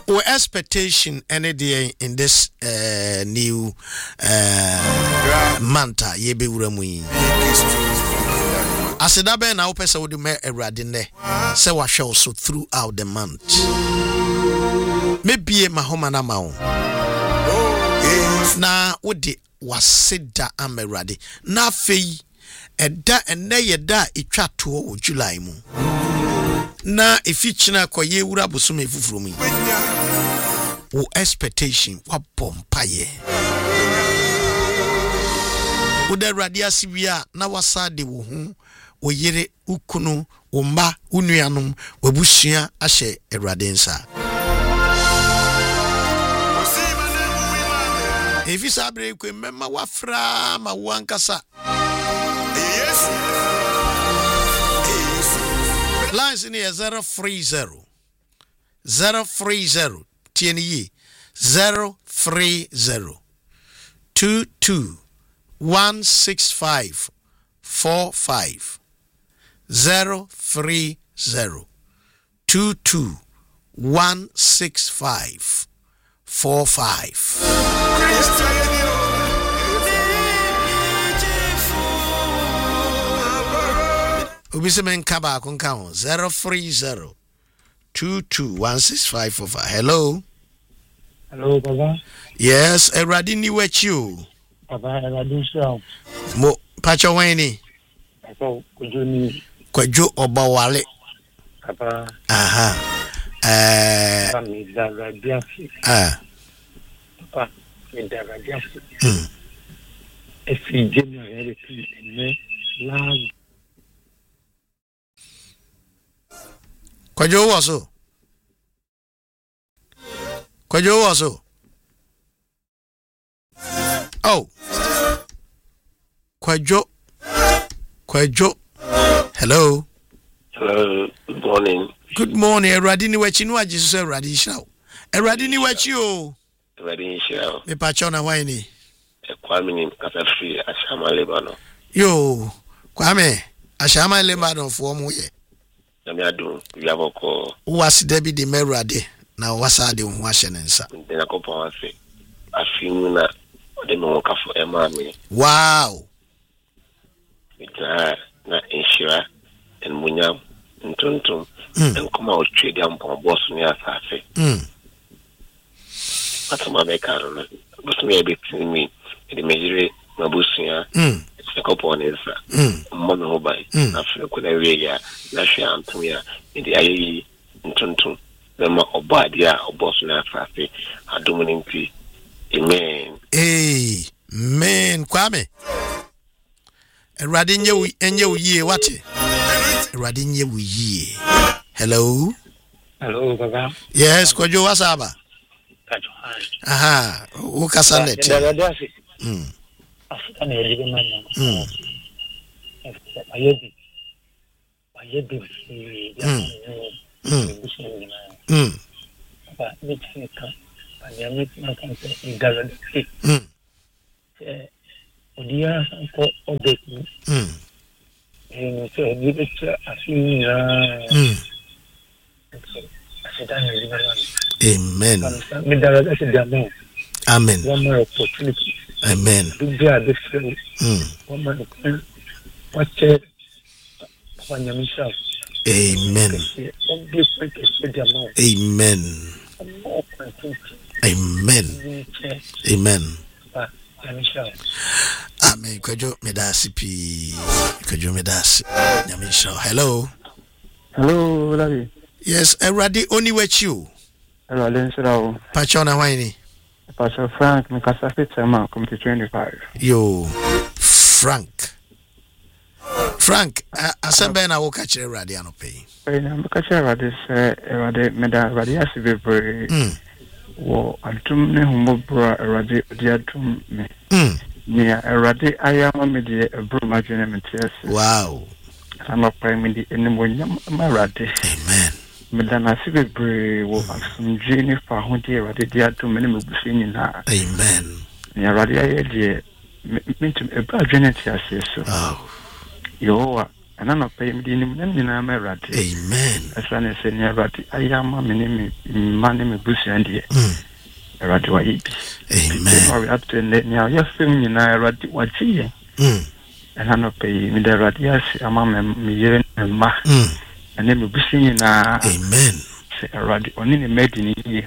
Our expectation any day in this new manta yebe wuramu yi. Aseda be na opesa wodi me Awurade ne se wa hwe so throughout the month. Maybe mahoma na mawo. Na wodi waseda Awurade. Na afei eda enne yeda etwa to o July mu. Na ifichina koye wura bosom efufuro mu. Wo expectation wa bompaye. Wo da Awurade asibia na wasade wo hu wo yere ukunu wo mba unuanom wabusua ahye Awurade nsa. Efisa abre kwe mema wafra ma wankasa. Lines in here 030 TNE 030 22 165 45 030 22 165 45. Ubisimen kaba kunkao 030 22 165 45. Hello. Hello, Baba. Yes, Awurade ni wachi. Baba, Awurade show. Mo pacho weni. Baba, kujuni. Kwajo obawale. Baba. Aha. Midara diafi. Baba, midara diafi. Efi January ne la. Kwajo waso. Kwajo waso. Oh. Kwajo. Hello. Hello. Good morning. Good morning. Awurade ni wachi no agi so Awurade hira. Awurade ni wachi o. Awurade hira. Me pacho na wan ni. Kwame ni kasa free Ashama Lebanon. Yo. Kwame, Ashama Lebanon fo mo ye. Nami adu yaboko. Wasi debi de Awurade na wasa de ho ahye ne nsa. Ndena kopa wase. Afimu na ode no kafo ema me. Wow. Mita na inshira en munyam ntuntum en kuma o trade am pon boss ni asafe. Atama be karo na. Boss me be timi de mejire na busia. Kopa nesa. Mo no bai. Afre ko na we ya na hwe antum ya ndi ayi ntuntum. Lema obadia oboss na asafe adumuni mpi. Amen. Amen. Kwame. Awurade enye wo yie wate. Awurade enye wo yie. Hello. Hello, Baba. Yes, kwajo wasaba. Kajo. Aha, wo kasa net. Afika na yele manya. Ayebi. Ba mitika. Panyami na kanse igara. Odia sanko odeki. So you get Amen. Amen. One more opportunity. Amen. One more watch it. Amen. Amen. Amen. Amen. Amen. Kwajo medasi pi. Kwajo medasi. Nyamisha. Hello. Hello, Lavi. Yes, Awurade oni wachi. Awurade nsirawo. Pacho na wani. Pacho Frank Mikasa Fitema committee 25. Yo, Frank, asembe na wo ka kire Awurade anope. Na mka kire Awurade se Awurade meda Awurade asibebre. Wo antum ne humobra Awurade odiatum me. Nia Awurade ayama me de ebro madwene metias. Wow. Sama prime di enimonyam Awurade. Amen. Medana sibebre wo asumdwe ne fa ho de Awurade diatum ne mebusi nyina. Amen. Nia Awurade aye de mintum ebra dwene tias so. Oh. Yo and I'm not paying the name of Merati. Amen. As I say, Nerati, I am my name, my name is Bush and the Radua Ibi. Amen. Or up to now, you're filming in Radi what here. And I'm not paying me the Radias, a mamma, me, and ma, and then we'll be singing. Amen. Say a Radi only made in here.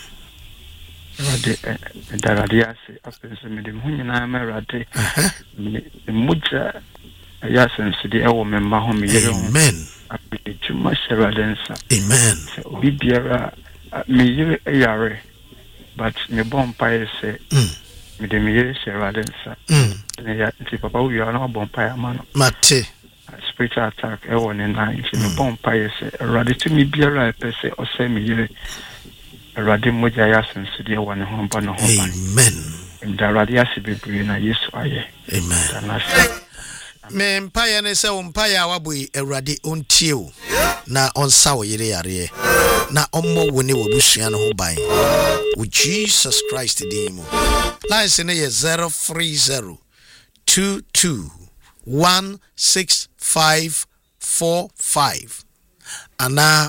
The Radias, up in some of the Munina Merati, Muja. Yes, and so the woman Mahom. Amen. I be too much evidence. Amen. So we be me yare, but me bonfire say, me the me evidence. The papa we are not bonfire man. Mate. Spiritual attack, everyone in nine. Me bonfire say, ready to me be a say or say me ready moja yes, and so the one home. Amen. And the radiasi be bring a yes, amen. Me mpaya ne se mpaya wabui Awurade ontio na onsa wo yire yare na ommo woni wo busua no ho ban with Jesus Christ din mu. Lines ne ye 03022165545 ana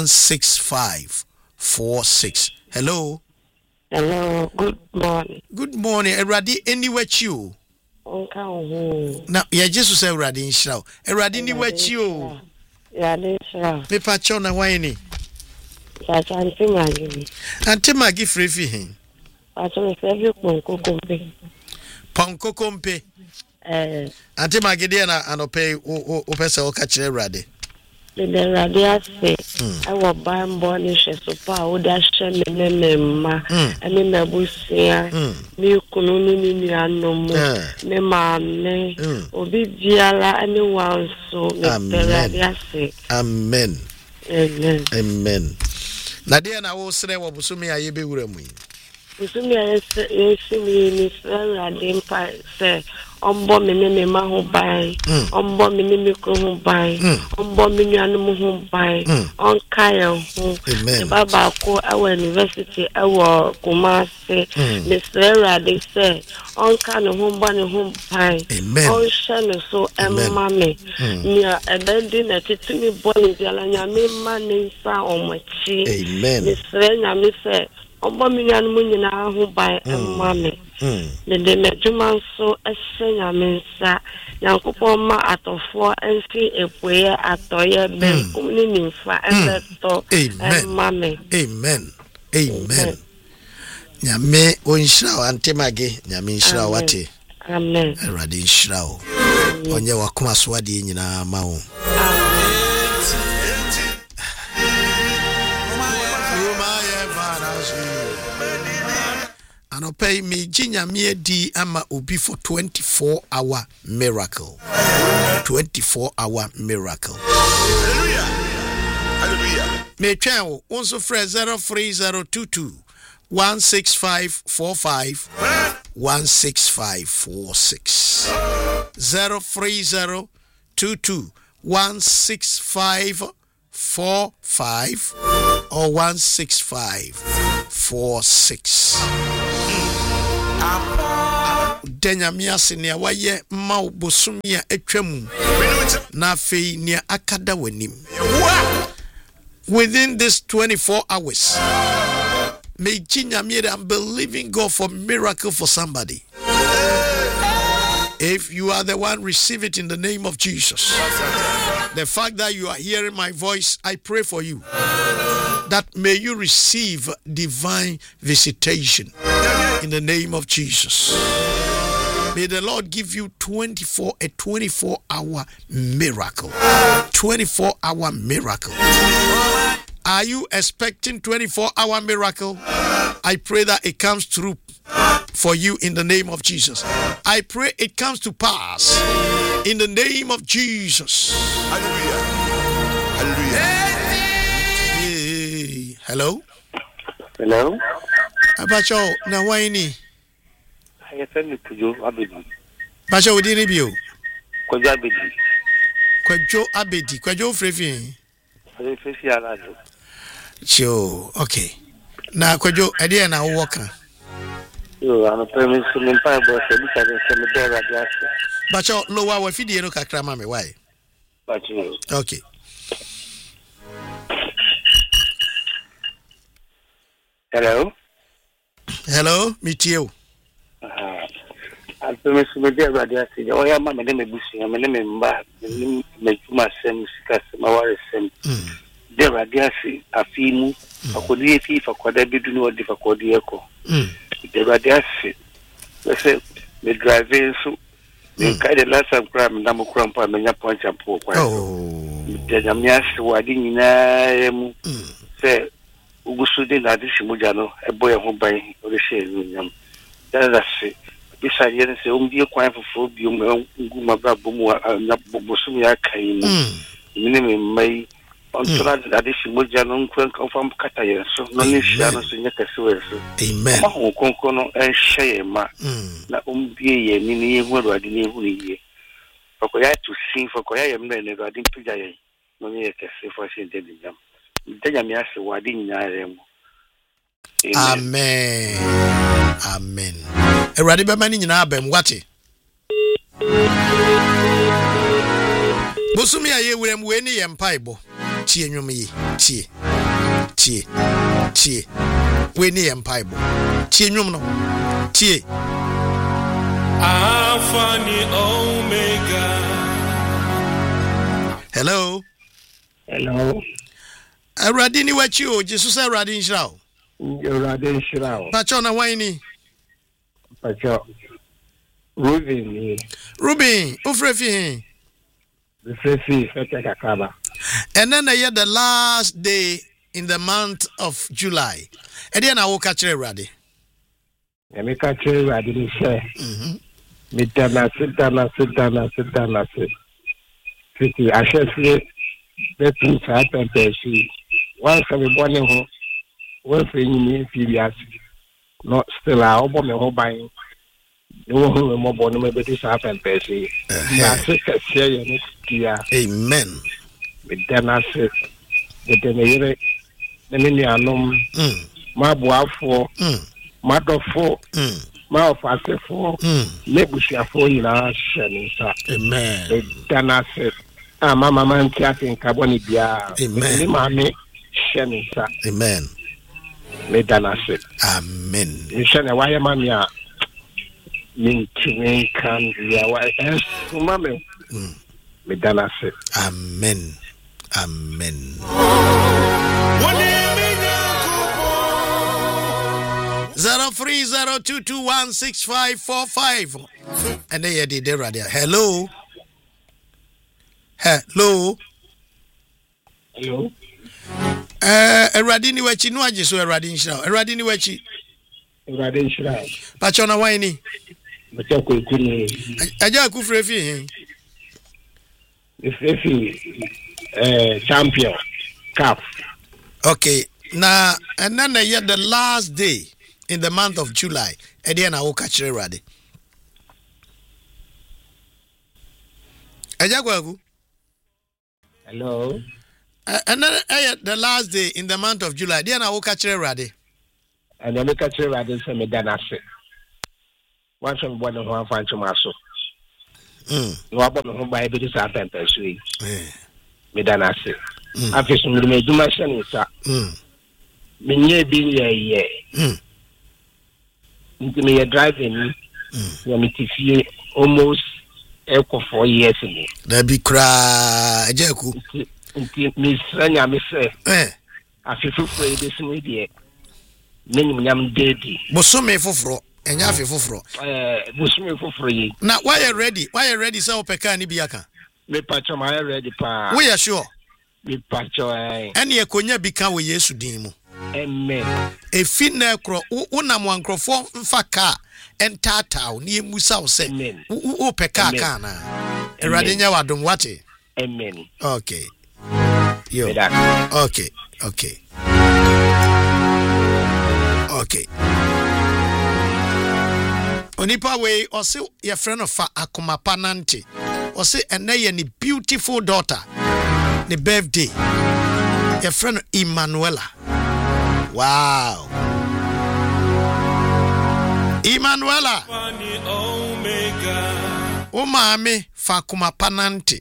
16546. Hello. Hello, good morning. Good morning. Awurade anywhere you. Na ya Jesus say Awurade nhyira o. Awurade ni wachi o. Ya le nhyira. Me pa cho na hwan ni? Ya chanti magi. Ante magi frefi hin. Acho me frefi ponkokompe. Ponkokompe. Ante magi de na anope o pese o ka kire Awurade. The radiasi I was born in Shesopa, Udasha, Memma, and in Nabusia, Milkununi, me mamma, Obidiala, anyone so, radiasi. Amen. Amen. Amen. Nadia na wo sere wo busumi aye be wuramu. Busumi aye se mi radimpa se ombo me ma ho ban ombo me ko ho ban ombo me nuanu ho ban on kai ho baba ko awa university awa Kumasi me radi se on kan ho ban on shane so emma me nia ebedi na titumi boni diala nya me ma ne sa omachi me nya me se ombo me nuanu nyina ho ban emma me the Mejuman so a singer mensa, Yankupo ma atofo and see a prayer at Toya Ben, only for and mammy. Amen. Amen. Yame Unshaw Antemage, Yamin Shrawati. Amen. Radin Shraw. On your Wakuma Swadi in our mouth. And pay me Jinya me di ama ubi for 24-hour miracle. 24-hour miracle. Hallelujah. Hallelujah. Me channel also fresh 03022 16545 16546 03022 16545 or 16546. Denyamia senia waye ma bosumia etwam na fei nia akada wanim within this 24 hours. May Jinyamia, I'm believing God for miracle for somebody. If you are the one, receive it in the name of Jesus. The fact that you are hearing my voice, I pray for you that may you receive divine visitation in the name of Jesus. May the Lord give you a 24-hour miracle. 24-hour miracle. Are you expecting 24-hour miracle? I pray that it comes through for you in the name of Jesus. I pray it comes to pass in the name of Jesus. Hallelujah. Hallelujah. Hey. Hello? Hello? Abacho, na waini? I send you to Joe Abedi. Bacho, we didn't review. Kwajo Abedi. Kwajo Abedi. Kwajo Frefi. Frefi Alado. Sure, okay. Na Kwajo, idea na uwaka. Yo, I'm a permanent boss. Bacho, lower wa fidi eno kakra mame, why? Okay. Hello, meet you. I'm famous with the radio. Oh, yeah, my name is Bussy. My name is Mba. My Sem, Casamaris, the radio. A film, a codifi for Quadabi, do not differ Codiaco. The radio. Let's say the driving so the kind of last of crime, number crump, and many points and poor. Oh, the Yamias who I didn't say. Ugusudin Adishimujano, a boy home by Risha. That's it. Besides, yes, the quite for food, you know, Gumabumu, Bosumia came. Minimum May on Adishimujano, confirm Kataya, so no Nishanos in Yakasu. Amen. Concono and Shayma. La Umbia, Nini, what I didn't even for Koya to sing for Koya, and I didn't put a no Yakasi for Shindim. Amen. Amen. Eradi be mani nyina abem wate. Bosumi aye wurem we ni ye mpaibo. Tie nwom yi. Tie. We ni ye mpaibo. Tie nwom no. Tie. Alpha and Omega. Hello. Eradi ni wachi o Jesus eradi nshirao. Eradi nshirao. Pacho na waini. Pacho. Ruben, ufrefi. Ufrefi fete kakaba. And then the last day in the month of July. And then I will catch Eradi. Emi catch Eradi ni se. Mitana. Fiti ashefie betu sa tempesi. Once we born home, once we need furious, not still our bomb home buying. No one more born, maybe this happened, Percy. Amen. With then I said, the Ninianum, my boy for, mother for, my father for, Nebusia for in our shining. Amen. Then I said, Mamma man chatting Carbonibia. Amen. Mammy. Amen. Medanase. Amen. Mishana waya mania. Minti kan ya wa mame. Medanase. Amen. 0302216545. And they did the radio. Hello. Eradi ni wachi no age so eradi nshira. Eradi ni wachi. Eradi nshira. Pacho na waini. Pacho ko ikuni. Aja ku frefi hin. Frefi champion cup. Okay. Na and then the last day in the month of July. E dey na wo catch Eradi. Aja ku. Hello. And then the last day in the month of July, then I will catch Eradi. And then we catch Eradi and me danase. Once I'm born in one fancy maso. No about no by this happen persuade. Me danase. After some me do my son is me nye be ye. Into me driving. Me to almost 4 years ago. There be cry, Jaku. Miss Rania, Miss I feel free this media. Minimum daddy. Bosume fofro, and Yafi fofro. Bosume for free. Now, why are you ready? So Pekani Biaka? Me patcho, my ready pa. We are sure. Me patcho, and ye konya become with Yesu Dimo. Amen. A fin necro, unam one crofo, faka, and tata, near Musa say, O Peka kana. A radinia wadum wati. Amen. Okay. Yo. Okay. Onipa way or say your friend of Akuma Pananti or say and any beautiful daughter the birthday your friend Emanuela. Wow. Emanuela. O maame fa kuma panante.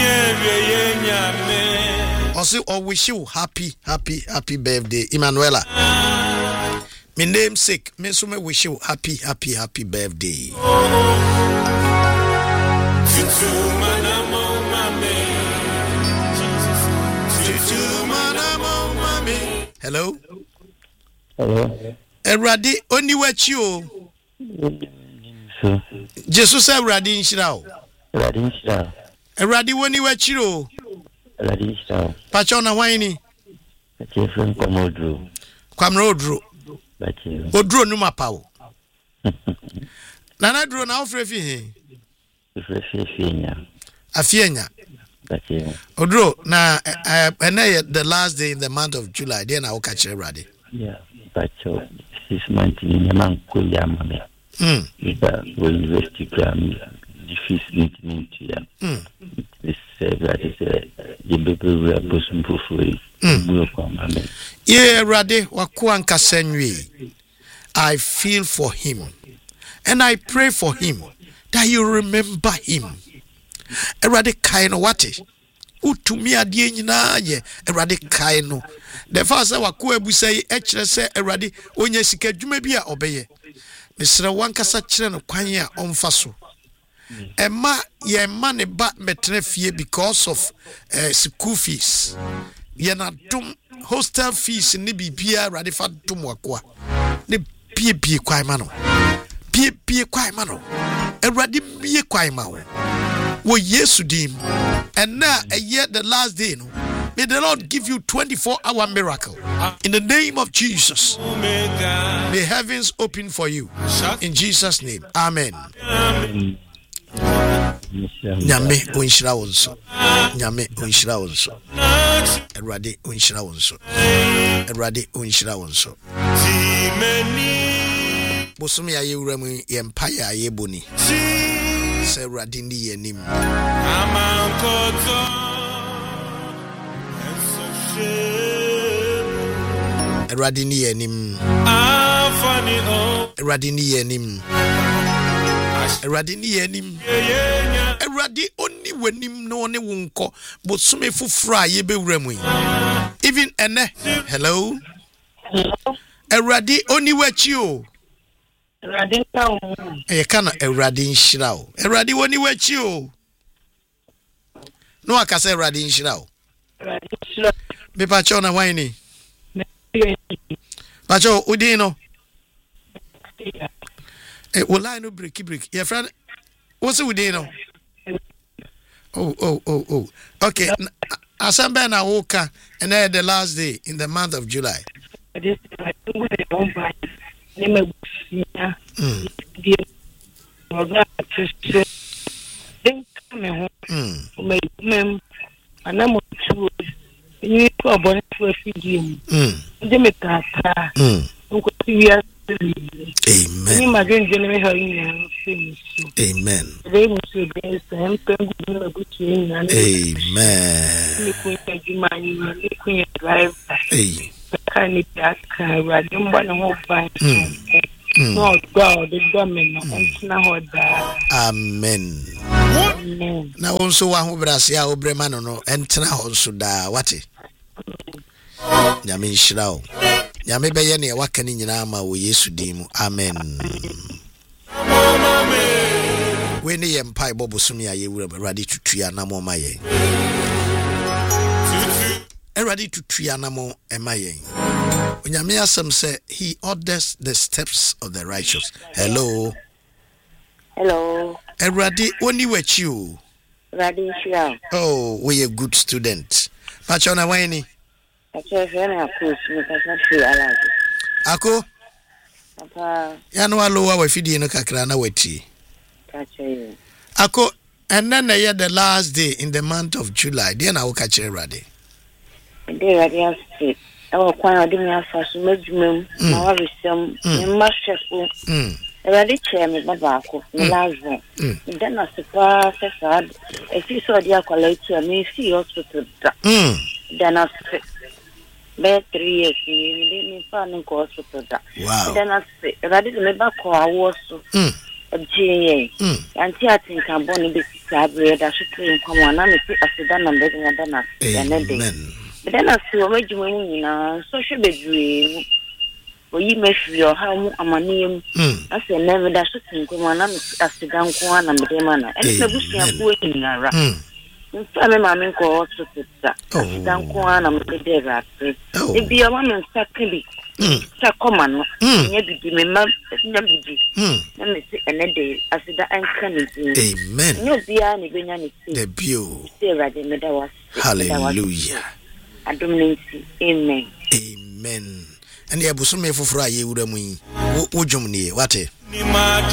Also, I wish you happy birthday, Emanuela. My namesake, me so me wish you happy birthday. Hello. Eradi oni wachi o. Jesus Eradi nshira o. Eradi woni wachi o. Pacho na wine. Chefren komodro. Kwamrodro. Bachi. Odro numa pawo. Nana dro na ofrefi he. Fienya. Afienya. Bachi. Odro na the last day in the month of July then I will catch Eradi. Yeah, Bacho 6 months in man ko yamame. Ida we university gram difficult into ya. This that is the baby we are pushing for free. Yeah, Rade wakuanka senwe. I feel for him and I pray for him that you remember him. Erade kaino wate utumi adie nyina ye erade kaino. The first waku ebusai ekire se erade onye sika dwuma bi a obeye. Mesra wankasa kire no kwan a omfa so. Emma ye man ba metre fie because of school fees. Ye na dum hostel fees ni bibia erade fa dum wakoa. Ne pie kwai ma no. Pie kwai ma no. Erade bie kwai ma wo. Wo Yesu dim. And now a year the last day no. May the Lord give you 24-hour miracle. In the name of Jesus. May heavens open for you. In Jesus' name. Amen. Nyame unshira wonso. Nyame unshira wonso. Erade unshira wonso. Erade unshira wonso. Bosumi ya yewura mu yempa ya yeboni. Se erade ni yenim. Erade ni yenim. Erade ni yenim. Erade ni yenim. Erade oni wenim no ne wonko bosume fufura yebewura mu. Even ene. Hello. Erade oni wachi o. Erade ka o. Kana erade nshira o. Erade oni wachi o. No akase erade nshira o. Erade nshira. Me pacho na wine. Pacho udino. Wala no break. Your friend, what's with you? Oh. Okay. Asamba na woka, and then the last day in the month of July. Amen. Amen. Amen. Na onso wa ho brasia obrema no no entena honso da wate. Nyame nhyirawo. Nyame beye ne waka ni nyina ma wo Yesu dim. Amen. We ne ye mpai bobosumi aye wura Erade tutua na mo ma ye. Erade tutua na mo ema ye. Onyame asem say he orders the steps of the righteous. Hello. Erade oni wachi o. Erade nhyira. Oh, we a good student. Pacho na wani. Ako Papa ya no alowa wa fidie no kakra na wati Ako and then the last day in the month of July then I will catch Erade Erade state I kwan odi me afa so madwumam na wa resem me mashefo Erade chair me baba ko me lazo then na sepa sad e fi so dia kwala tu me fi hospital da then I 3 years me fa no hospital da then I say Erade me ba ko awo so Jay, Auntie, I think I'm born to be Sabri, I should claim come on, I'm a and begging a donor. But then I still made you in social bedroom. Or you may feel how I'm a name. I say never that should come on, I'm a sedan one and the manner. And the bush are waiting around. I'm a call to that. Sedan one, I'm the dead. If be a woman, secondly. Common, maybe me, mum, never be. Let me see another day as the uncanny. Amen. No, be any the view. Hallelujah. I don't mean amen. Amen. And the Abusum for Fry, you would have me. What you mean? What?